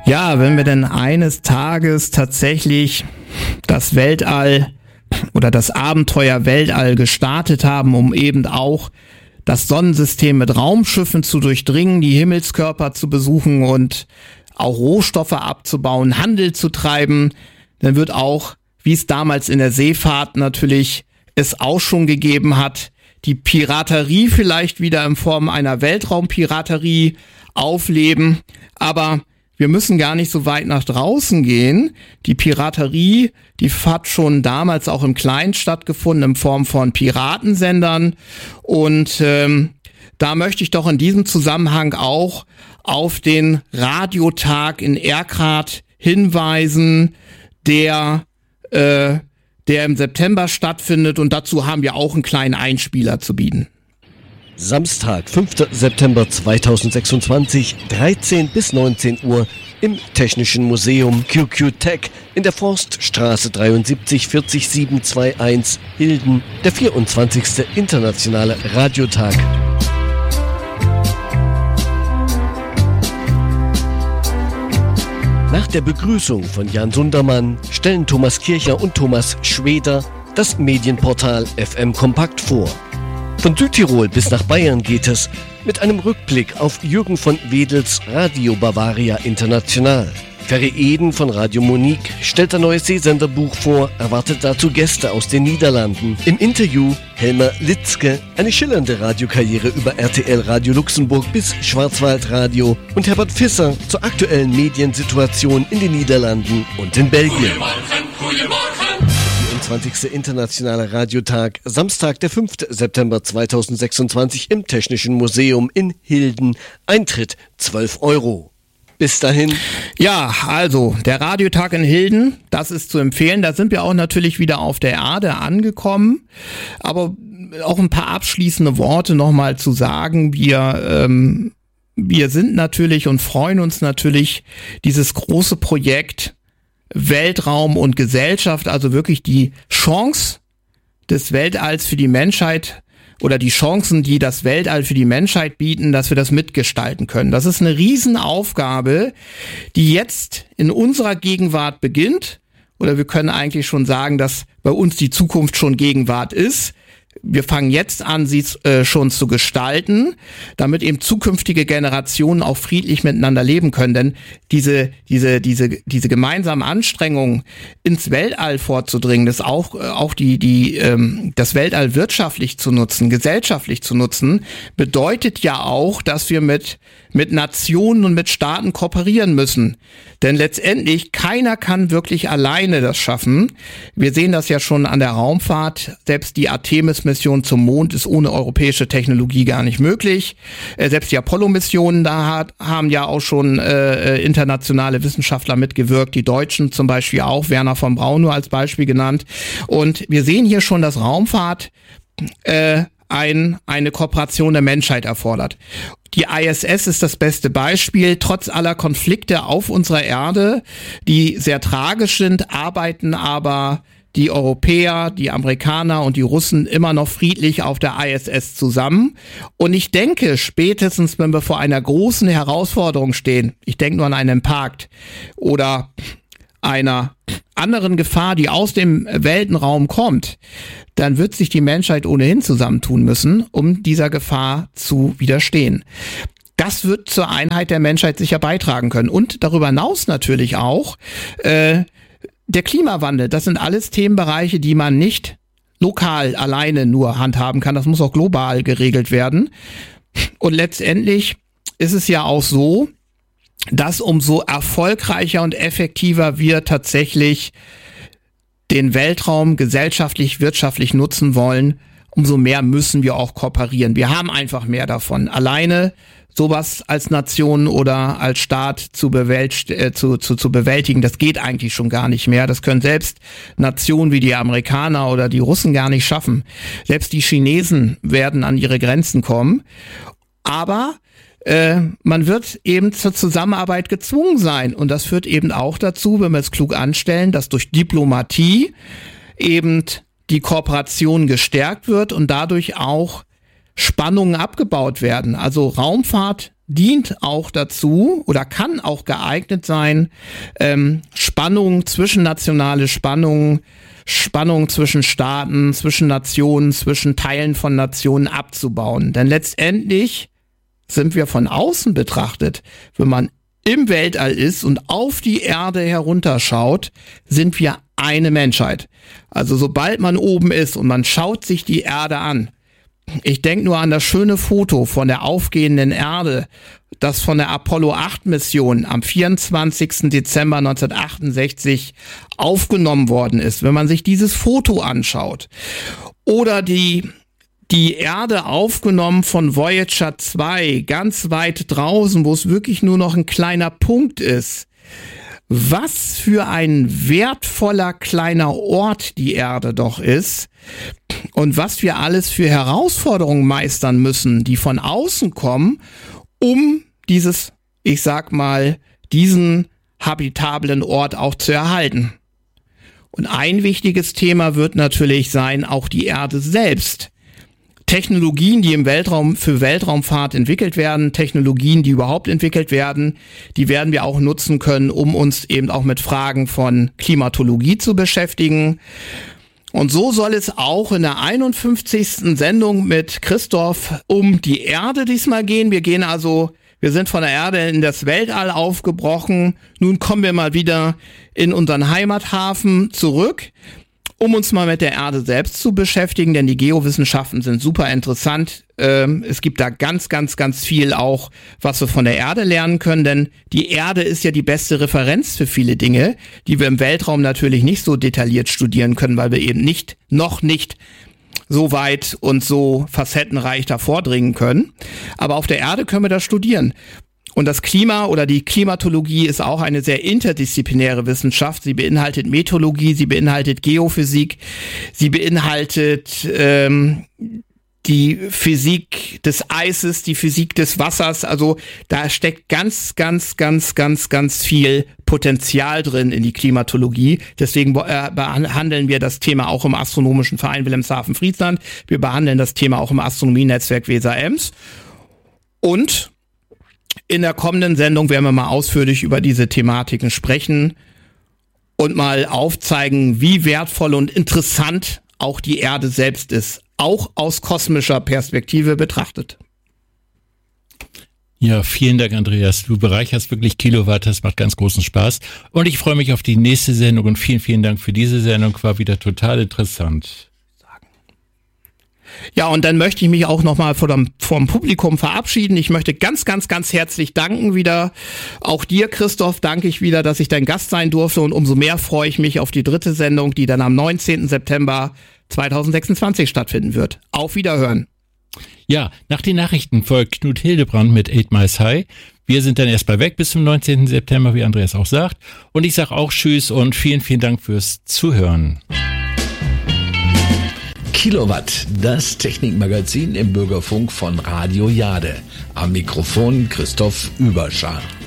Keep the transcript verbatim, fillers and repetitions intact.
Ja, wenn wir denn eines Tages tatsächlich das Weltall oder das Abenteuer Weltall gestartet haben, um eben auch das Sonnensystem mit Raumschiffen zu durchdringen, die Himmelskörper zu besuchen und auch Rohstoffe abzubauen, Handel zu treiben, dann wird auch, wie es damals in der Seefahrt natürlich es auch schon gegeben hat, die Piraterie vielleicht wieder in Form einer Weltraumpiraterie aufleben. Aber wir müssen gar nicht so weit nach draußen gehen. Die Piraterie, die hat schon damals auch im Kleinen stattgefunden in Form von Piratensendern. Und ähm, da möchte ich doch in diesem Zusammenhang auch auf den Radiotag in Erkrath hinweisen, der äh, der im September stattfindet. Und dazu haben wir auch einen kleinen Einspieler zu bieten. Samstag, fünfter September zweitausendsechsundzwanzig, dreizehn bis neunzehn Uhr im Technischen Museum Q Q Tech in der Forststraße dreiundsiebzig vierzig sieben zwei eins Hilden, der vierundzwanzigste Internationale Radiotag. Nach der Begrüßung von Jan Sundermann stellen Thomas Kircher und Thomas Schweder das Medienportal F M Kompakt vor. Von Südtirol bis nach Bayern geht es mit einem Rückblick auf Jürgen von Wedels Radio Bavaria International. Ferry Eden von Radio Monique stellt ein neues Seesenderbuch vor, erwartet dazu Gäste aus den Niederlanden. Im Interview Helmer Litzke, eine schillernde Radiokarriere über R T L Radio Luxemburg bis Schwarzwaldradio, und Herbert Visser zur aktuellen Mediensituation in den Niederlanden und in Belgien. vierundzwanzigste Internationale Radiotag, Samstag, der fünfte September zweitausendsechsundzwanzig im Technischen Museum in Hilden. Eintritt zwölf Euro. Bis dahin. Ja, also der Radiotag in Hilden, das ist zu empfehlen. Da sind wir auch natürlich wieder auf der Erde angekommen. Aber auch ein paar abschließende Worte nochmal zu sagen. Wir, ähm, wir sind natürlich und freuen uns natürlich, dieses große Projekt Weltraum und Gesellschaft, also wirklich die Chance des Weltalls für die Menschheit oder die Chancen, die das Weltall für die Menschheit bieten, dass wir das mitgestalten können. Das ist eine Riesenaufgabe, die jetzt in unserer Gegenwart beginnt. Oder wir können eigentlich schon sagen, dass bei uns die Zukunft schon Gegenwart ist. Wir fangen jetzt an, sie äh, schon zu gestalten, damit eben zukünftige Generationen auch friedlich miteinander leben können. Denn diese diese diese diese gemeinsamen Anstrengungen, ins Weltall vorzudringen, das auch äh, auch die die ähm, das Weltall wirtschaftlich zu nutzen, gesellschaftlich zu nutzen, bedeutet ja auch, dass wir mit mit Nationen und mit Staaten kooperieren müssen. Denn letztendlich keiner kann wirklich alleine das schaffen. Wir sehen das ja schon an der Raumfahrt. Selbst die Artemis-Mission zum Mond ist ohne europäische Technologie gar nicht möglich. Äh, selbst die Apollo-Missionen, da hat, haben ja auch schon äh, internationale Wissenschaftler mitgewirkt. Die Deutschen zum Beispiel auch, Werner von Braun nur als Beispiel genannt. Und wir sehen hier schon, dass Raumfahrt äh, ein, eine Kooperation der Menschheit erfordert. Die I S S ist das beste Beispiel. Trotz aller Konflikte auf unserer Erde, die sehr tragisch sind, arbeiten aber die Europäer, die Amerikaner und die Russen immer noch friedlich auf der I S S zusammen. Und ich denke, spätestens, wenn wir vor einer großen Herausforderung stehen, ich denke nur an einen Impact oder einer anderen Gefahr, die aus dem Weltenraum kommt, dann wird sich die Menschheit ohnehin zusammentun müssen, um dieser Gefahr zu widerstehen. Das wird zur Einheit der Menschheit sicher beitragen können. Und darüber hinaus natürlich auch äh, der Klimawandel. Das sind alles Themenbereiche, die man nicht lokal alleine nur handhaben kann. Das muss auch global geregelt werden. Und letztendlich ist es ja auch so, dass umso erfolgreicher und effektiver wir tatsächlich den Weltraum gesellschaftlich, wirtschaftlich nutzen wollen, umso mehr müssen wir auch kooperieren. Wir haben einfach mehr davon. Alleine sowas als Nation oder als Staat zu, bewält, äh, zu, zu, zu bewältigen, das geht eigentlich schon gar nicht mehr. Das können selbst Nationen wie die Amerikaner oder die Russen gar nicht schaffen. Selbst die Chinesen werden an ihre Grenzen kommen. Aber Äh, man wird eben zur Zusammenarbeit gezwungen sein. Und das führt eben auch dazu, wenn wir es klug anstellen, dass durch Diplomatie eben die Kooperation gestärkt wird und dadurch auch Spannungen abgebaut werden. Also Raumfahrt dient auch dazu oder kann auch geeignet sein, ähm, Spannungen, zwischennationale Spannungen, Spannungen zwischen Staaten, zwischen Nationen, zwischen Teilen von Nationen abzubauen. Denn letztendlich sind wir von außen betrachtet, wenn man im Weltall ist und auf die Erde herunterschaut, sind wir eine Menschheit. Also sobald man oben ist und man schaut sich die Erde an, ich denke nur an das schöne Foto von der aufgehenden Erde, das von der Apollo acht Mission am vierundzwanzigsten Dezember neunzehnhundertachtundsechzig aufgenommen worden ist. Wenn man sich dieses Foto anschaut oder die die Erde aufgenommen von Voyager zwei, ganz weit draußen, wo es wirklich nur noch ein kleiner Punkt ist. Was für ein wertvoller kleiner Ort die Erde doch ist und was wir alles für Herausforderungen meistern müssen, die von außen kommen, um dieses, ich sag mal, diesen habitablen Ort auch zu erhalten. Und ein wichtiges Thema wird natürlich sein, auch die Erde selbst. Technologien, die im Weltraum für Weltraumfahrt entwickelt werden, Technologien, die überhaupt entwickelt werden, die werden wir auch nutzen können, um uns eben auch mit Fragen von Klimatologie zu beschäftigen. Und so soll es auch in der einundfünfzigsten Sendung mit Christoph um die Erde diesmal gehen. Wir gehen also, wir sind von der Erde in das Weltall aufgebrochen. Nun kommen wir mal wieder in unseren Heimathafen zurück, um uns mal mit der Erde selbst zu beschäftigen, denn die Geowissenschaften sind super interessant. Ähm, es gibt da ganz, ganz, ganz viel auch, was wir von der Erde lernen können, denn die Erde ist ja die beste Referenz für viele Dinge, die wir im Weltraum natürlich nicht so detailliert studieren können, weil wir eben nicht, noch nicht so weit und so facettenreich da vordringen können. Aber auf der Erde können wir das studieren. Und das Klima oder die Klimatologie ist auch eine sehr interdisziplinäre Wissenschaft. Sie beinhaltet Meteorologie, sie beinhaltet Geophysik, sie beinhaltet ähm, die Physik des Eises, die Physik des Wassers. Also da steckt ganz, ganz, ganz, ganz, ganz viel Potenzial drin in die Klimatologie. Deswegen äh, behandeln wir das Thema auch im Astronomischen Verein Wilhelmshaven-Friesland. Wir behandeln das Thema auch im Astronomienetzwerk Weser-Ems. Und in der kommenden Sendung werden wir mal ausführlich über diese Thematiken sprechen und mal aufzeigen, wie wertvoll und interessant auch die Erde selbst ist, auch aus kosmischer Perspektive betrachtet. Ja, vielen Dank, Andreas. Du bereicherst wirklich Kilowatt, das macht ganz großen Spaß. Und ich freue mich auf die nächste Sendung und vielen, vielen Dank für diese Sendung, war wieder total interessant. Ja, und dann möchte ich mich auch nochmal vom, vom Publikum verabschieden. Ich möchte ganz, ganz, ganz herzlich danken wieder. Auch dir, Christoph, danke ich wieder, dass ich dein Gast sein durfte. Und umso mehr freue ich mich auf die dritte Sendung, die dann am neunzehnten September zweitausendsechsundzwanzig stattfinden wird. Auf Wiederhören. Ja, nach den Nachrichten folgt Knut Hildebrand mit Eight Miles High. Wir sind dann erstmal weg bis zum neunzehnten September, wie Andreas auch sagt. Und ich sage auch Tschüss und vielen, vielen Dank fürs Zuhören. Kilowatt, das Technikmagazin im Bürgerfunk von Radio Jade. Am Mikrofon Christoph Überschar.